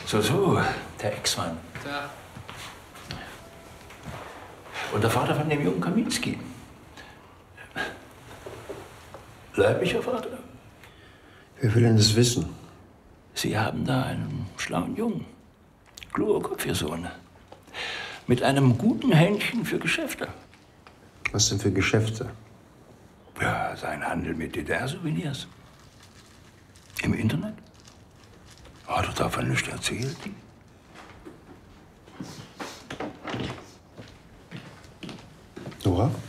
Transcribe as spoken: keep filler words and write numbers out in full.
So, so, der Ex-Mann. Da. Und der Vater von dem jungen Kaminski. Leiblicher Vater? Wer will denn das wissen? Sie haben da einen schlauen Jungen. Kluger Kopf, Ihr Sohn. Mit einem guten Händchen für Geschäfte. Was denn für Geschäfte? Ja, sein Handel mit D D R-Souvenirs. Im Internet? Hat er davon nichts erzählt? Nora?